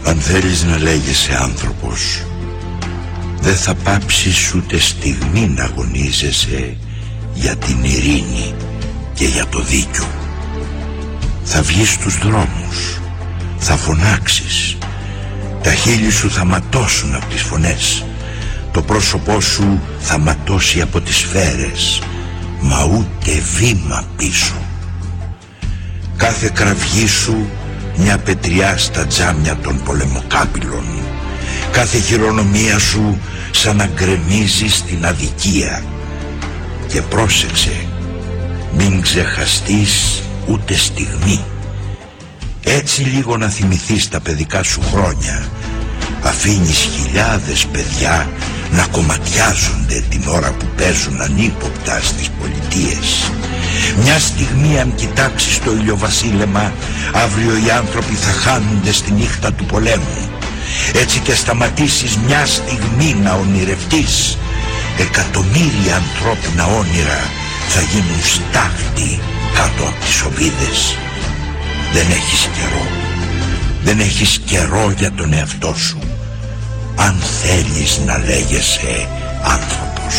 Αν θέλεις να λέγεσαι άνθρωπος, δεν θα πάψεις ούτε στιγμή να αγωνίζεσαι για την ειρήνη και για το δίκιο. Θα βγεις στους δρόμους, θα φωνάξεις, τα χείλη σου θα ματώσουν από τις φωνές, το πρόσωπό σου θα ματώσει από τις σφαίρες, μα ούτε βήμα πίσω. Κάθε κραυγή σου μια πετριά στα τζάμια των πολεμοκάπηλων, κάθε χειρονομία σου σαν να γκρεμίζει στην αδικία. Και πρόσεξε, μην ξεχαστείς ούτε στιγμή. Έτσι λίγο να θυμηθείς τα παιδικά σου χρόνια, αφήνεις χιλιάδες παιδιά να κομματιάζονται την ώρα που παίζουν ανύποπτα στις πολιτείες. Μια στιγμή αν κοιτάξεις το ηλιοβασίλεμα, αύριο οι άνθρωποι θα χάνονται στη νύχτα του πολέμου. Έτσι και σταματήσεις μια στιγμή να ονειρευτείς, εκατομμύρια ανθρώπινα όνειρα θα γίνουν στάχτη κάτω από τις οβίδες. Δεν έχεις καιρό. Δεν έχεις καιρό για τον εαυτό σου, αν θέλεις να λέγεσαι άνθρωπος.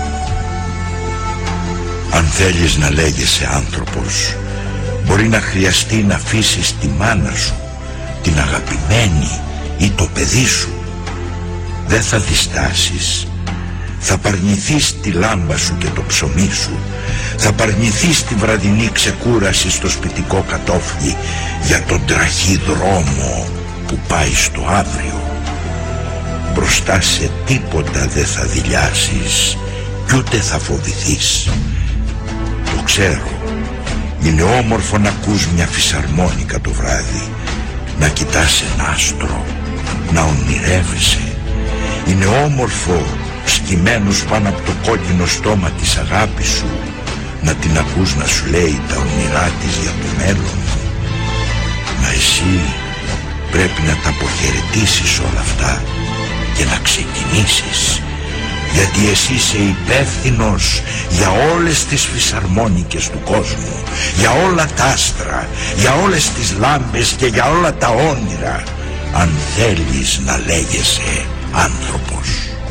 Αν θέλεις να λέγεσαι άνθρωπος, μπορεί να χρειαστεί να αφήσεις τη μάνα σου, την αγαπημένη ή το παιδί σου. Δεν θα διστάσεις. Θα παρνηθείς τη λάμπα σου και το ψωμί σου. Θα παρνηθείς τη βραδινή ξεκούραση στο σπιτικό κατόφλι για τον τραχή δρόμο που πάει στο αύριο. Μπροστά σε τίποτα δεν θα δειλιάσεις κι ούτε θα φοβηθείς. Το ξέρω. Είναι όμορφο να ακούς μια φυσαρμόνικα το βράδυ, να κοιτάς ένα άστρο, να ονειρεύεσαι. Είναι όμορφο σκυμμένος πάνω από το κόκκινο στόμα της αγάπης σου να την ακούς να σου λέει τα όνειρά της για το μέλλον. Μα εσύ πρέπει να τα αποχαιρετήσεις όλα αυτά και να ξεκινήσεις, γιατί εσύ είσαι υπεύθυνος για όλες τις φυσαρμόνικες του κόσμου, για όλα τα άστρα, για όλες τις λάμπες και για όλα τα όνειρα, αν θέλεις να λέγεσαι άνθρωπος.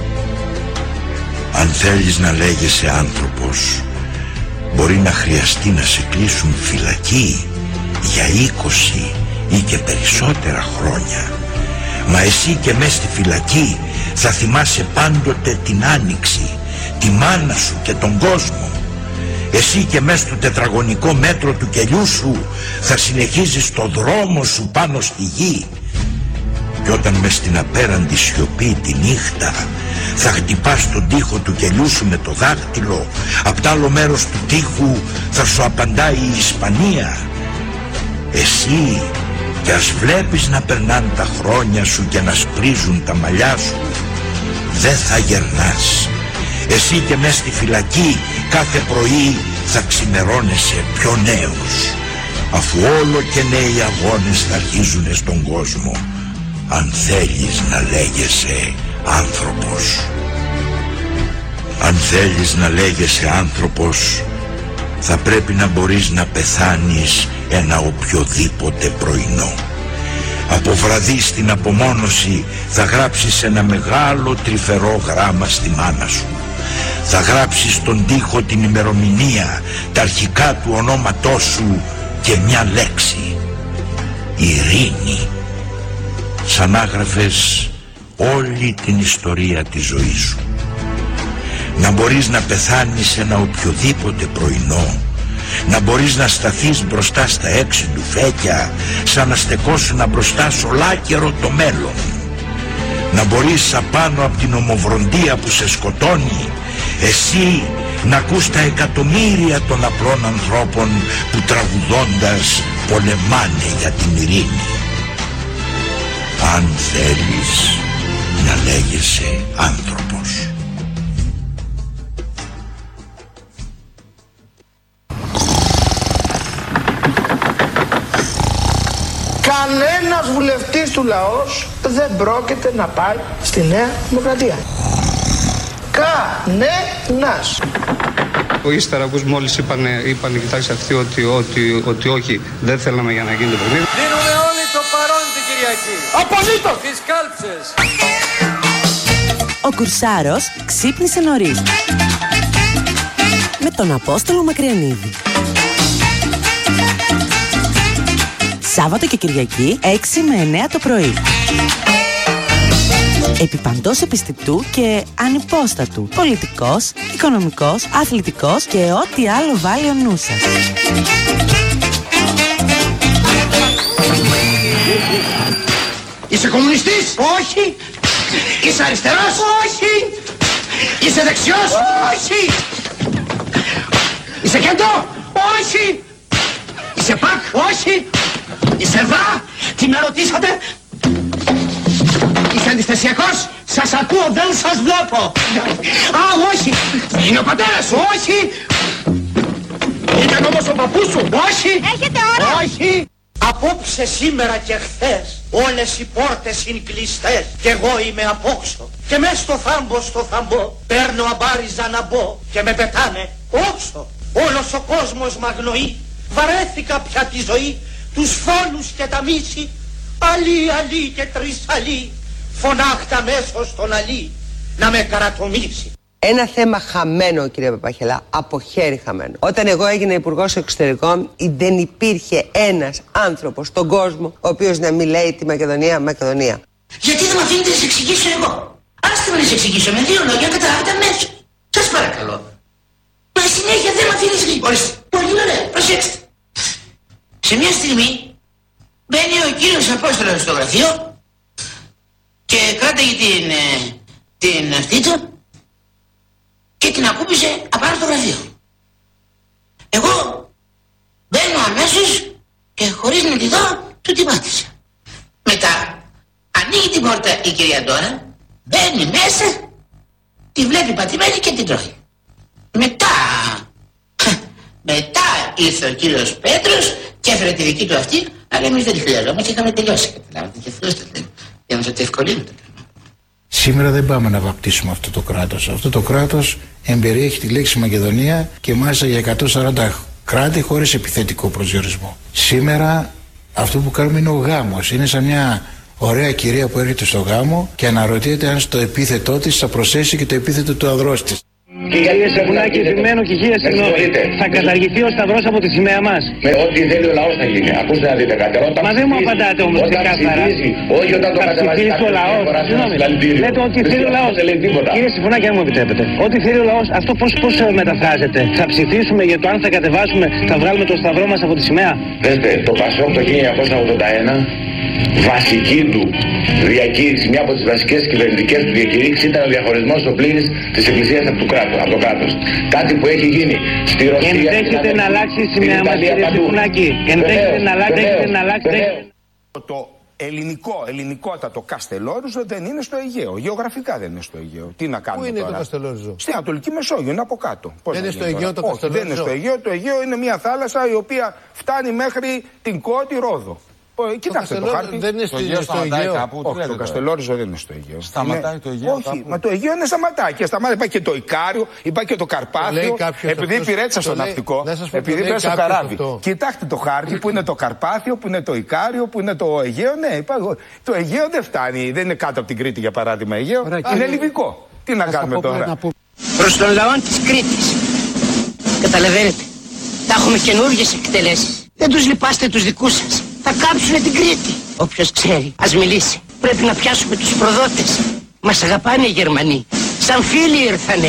Αν θέλεις να λέγεσαι άνθρωπος, μπορεί να χρειαστεί να σε κλείσουν φυλακή για 20 ή και περισσότερα χρόνια. Μα εσύ και μες στη φυλακή θα θυμάσαι πάντοτε την άνοιξη, τη μάνα σου και τον κόσμο. Εσύ και μες στο τετραγωνικό μέτρο του κελιού σου θα συνεχίζεις το δρόμο σου πάνω στη γη. Και όταν μες στην απέραντη σιωπή τη νύχτα θα χτυπάς τον τοίχο του κελιού σου με το δάχτυλο, απ' τ' άλλο μέρος του τοίχου θα σου απαντάει η Ισπανία. Εσύ κι ας βλέπεις να περνάνε τα χρόνια σου και να σπρίζουν τα μαλλιά σου, δεν θα γερνάς. Εσύ και μες στη φυλακή κάθε πρωί θα ξημερώνεσαι πιο νέος, αφού όλο και νέοι αγώνες θα αρχίζουν στον κόσμο, αν θέλεις να λέγεσαι άνθρωπος. Αν θέλεις να λέγεσαι άνθρωπος, θα πρέπει να μπορείς να πεθάνεις ένα οποιοδήποτε πρωινό. Από βραδύ στην απομόνωση θα γράψεις ένα μεγάλο τρυφερό γράμμα στη μάνα σου. Θα γράψεις στον τοίχο την ημερομηνία, τα αρχικά του ονόματός σου και μια λέξη: ειρήνη. Σαν άγραφες όλη την ιστορία της ζωής σου. Να μπορείς να πεθάνεις ένα οποιοδήποτε πρωινό, να μπορείς να σταθείς μπροστά στα 6 ντουφέκια σαν να στεκόσουν μπροστά σ' ολάκερο το μέλλον. Να μπορείς απάνω από την ομοβροντία που σε σκοτώνει, εσύ να ακούς τα εκατομμύρια των απλών ανθρώπων που τραγουδώντας πολεμάνε για την ειρήνη. Αν θέλεις να λέγεσαι άνθρωπος. Κανένας βουλευτής του λαός δεν πρόκειται να πάει στη Νέα Δημοκρατία. Κανένας. Ύστερα που μόλις είπαν οι κοιτάξτε αυτοί ότι όχι, δεν θέλαμε για να γίνει το παιχνίδι. Δίνουμε όλοι το παρόν την κυρία Κυριακή. Απολύτως. Τις κάλψες. Ο Κουρσάρος ξύπνησε νωρίς με τον Απόστολο Μακριανίδη. Σάββατο και Κυριακή 6 με 9 το πρωί. Επί παντός επιστητού και ανυπόστατου. Πολιτικός, οικονομικός, αθλητικός και ό,τι άλλο βάλει ο νους σας. Είσαι κομμουνιστής? Όχι. Είσαι αριστερός? Όχι. Είσαι δεξιός? Όχι. Είσαι κέντρο? Όχι. Είσαι πακ? Όχι. Είσαι βα? Τι με ρωτήσατε? Είσαι αντιστασιακός? Σας ακούω, δεν σας βλέπω. Α, όχι. Είναι ο πατέρας σου? Όχι. Ήταν όμως ο παππούς σου? Όχι. Έχετε ώρα? Όχι. Απόψε, σήμερα και χθες όλες οι πόρτες είναι κλειστές κι εγώ είμαι απόξω και μες στο θάμπο παίρνω αμπάριζα να μπω και με πετάνε όξω. Όλος ο κόσμος μ' αγνοεί, βαρέθηκα πια τη ζωή, τους φόνους και τα μίση, αλή και τρισαλή, φωνάχτα μέσω στον αλή να με καρατομήσει. Ένα θέμα χαμένο, κύριε Παπαχελά, από χέρι χαμένο. Όταν εγώ έγινα υπουργός εξωτερικών, δεν υπήρχε ένας άνθρωπος στον κόσμο ο οποίος να μην λέει τη Μακεδονία, Μακεδονία. Γιατί δεν με αφήνετε να σας εξηγήσω εγώ? Άστε με να σας εξηγήσω με δύο λόγια, καταλάβετε αμέσως. Σας παρακαλώ. Μα συνέχεια δεν με αφήνεις να ορίστε. Πολύ ωραία, προσέξτε. Σε μια στιγμή μπαίνει ο κύριος Απόστολος στο γραφείο και κράταγε την αυτή του και την ακούμπησε απάνω στο γραφείο. Εγώ μπαίνω αμέσως και χωρίς να τη δω του την πάτησα. Μετά ανοίγει την πόρτα η κυρία Ντόρα, μπαίνει μέσα, τη βλέπει πατημένη και την τρώει. Μετά ήρθε ο κύριος Πέτρος και έφερε τη δική του αυτή, αλλά εμείς δεν τη χρειαζόμαστε και είχαμε τελειώσει. Καταλάβατε, και αυτός το λέει, για να σας το ευκολύνετε. Σήμερα δεν πάμε να βαπτίσουμε αυτό το κράτος. Αυτό το κράτος εμπεριέχει τη λέξη Μακεδονία και μάλιστα για 140 κράτη χωρίς επιθετικό προσδιορισμό. Σήμερα αυτό που κάνουμε είναι ο γάμος. Είναι σαν μια ωραία κυρία που έρχεται στο γάμο και αναρωτιέται αν στο επίθετό της θα προσθέσει και το επίθετο του ανδρός της. Κύριε Σεφουνάκη, επιμένω και χίλια συγγνώμη. Θα καταργηθεί ο σταυρός από τη σημαία μας. Με ό,τι θέλει ο λαός θα γίνει. Ακούστε να δείτε κάτι. Μα δεν μου απαντάτε όμως ξεκάθαρα. Όχι όταν το κατεβάζει ο λαός. Λέτε ότι θέλει ο λαός. Κύριε Σεφουνάκη, αν μου επιτρέπετε. Ό,τι θέλει ο λαός, αυτό πώς μεταφράζεται? Θα ψηφίσουμε για το αν θα κατεβάσουμε, θα βγάλουμε το σταυρό μας από τη σημαία? Δέστε, το Πασόκ το 1981, βασική του διακήρυξη, μια από τις βασικές κυβερνητικές του διακήρυξεις ήταν ο διαχωρισμός ο πλήρης της Εκκλησίας από το κράτος. Κάτι που έχει γίνει στη Ρωσία. Ενδέχεται να αλλάξει η σημαία μας, κύριε Σεφουνάκη. Ενδέχεται να αλλάξει. Το ελληνικότατο Καστελόριζο δεν είναι στο Αιγαίο. Γεωγραφικά δεν είναι στο Αιγαίο. Τι να κάνουμε τώρα? Πού είναι το Καστελόριζο? Στην Ανατολική Μεσόγειο, είναι από κάτω. Δεν είναι στο Αιγαίο το Καστελόριζο? Δεν είναι στο Αιγαίο. Το Αιγαίο είναι μια θάλασσα η οποία φτάνει μέχρι την Κώτη Ρόδο. Κοιτάξτε το χάρτη. Δεν είναι στο Αιγαίο. Όχι, το Καστελόριζο δεν είναι στο Αιγαίο. Σταματάει το Αιγαίο? Όχι, μα το Αιγαίο είναι σταματάει. Και σταματάει. Υπάρχει και το Ικάριο, υπάρχει και το Καρπάθιο. Επειδή υπηρέτησα στο ναυτικό, επειδή πέρασα στο καράβι. Κοιτάξτε το χάρτη που είναι το Καρπάθιο, που είναι το Ικάριο, που είναι το Αιγαίο. Ναι, το Αιγαίο δεν φτάνει. Δεν είναι κάτω από την Κρήτη για παράδειγμα Αιγαίο. Είναι λιβικό. Τι να κάνουμε τώρα? Προς τον λαό της Κρήτης. Καταλαβαίνετε. Θα έχουμε καινούργιες εκτελέσεις. Δεν τους λυπάστε τους δικούς σας. Θα κάψουνε την Κρήτη. Όποιος ξέρει, ας μιλήσει. Πρέπει να πιάσουμε τους προδότες. Μας αγαπάνε οι Γερμανοί. Σαν φίλοι ήρθανε.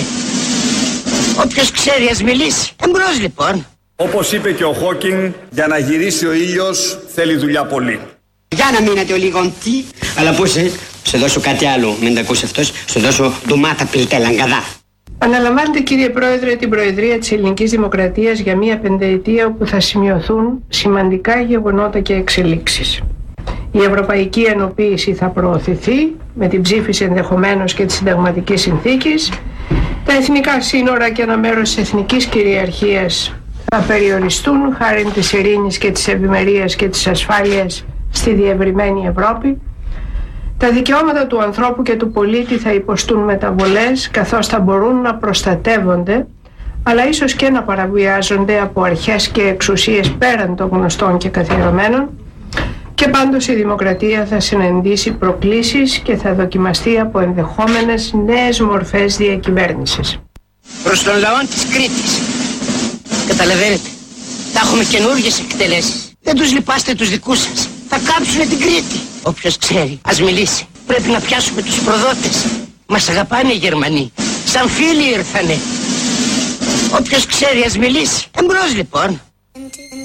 Όποιος ξέρει, ας μιλήσει. Εμπρός λοιπόν. Όπως είπε και ο Χόκινγκ, για να γυρίσει ο ήλιος θέλει δουλειά πολύ. Για να μείνετε όλοι γοντοί. Αλλά πώς σε δώσω κάτι άλλο. Μην τα ακούσει αυτός. Σε δώσω ντομάτα πιλτέλαγκαδά. Αναλαμβάνετε, κύριε Πρόεδρε, την Προεδρία της Ελληνικής Δημοκρατίας για μία πενταετία όπου θα σημειωθούν σημαντικά γεγονότα και εξελίξεις. Η ευρωπαϊκή ενοποίηση θα προωθηθεί με την ψήφιση ενδεχομένως και της συνταγματικής συνθήκης. Τα εθνικά σύνορα και ένα μέρος της εθνικής κυριαρχίας θα περιοριστούν χάρη της ειρήνης και της ευημερίας και της ασφάλειας στη διευρυμένη Ευρώπη. Τα δικαιώματα του ανθρώπου και του πολίτη θα υποστούν μεταβολές καθώς θα μπορούν να προστατεύονται αλλά ίσως και να παραβιάζονται από αρχές και εξουσίες πέραν των γνωστών και καθιερωμένων Και πάντως η δημοκρατία θα συναντήσει προκλήσεις και θα δοκιμαστεί από ενδεχόμενες νέες μορφές διακυβέρνησης. Προς τον λαό της Κρήτης. Καταλαβαίνετε, θα έχουμε καινούργιες εκτελέσεις. Δεν τους λυπάστε τους δικούς σας. Θα κάψουνε την Κρήτη. Όποιος ξέρει, ας μιλήσει. Πρέπει να πιάσουμε τους προδότες. Μας αγαπάνε οι Γερμανοί. Σαν φίλοι ήρθανε. Όποιος ξέρει, ας μιλήσει. Εμπρός λοιπόν.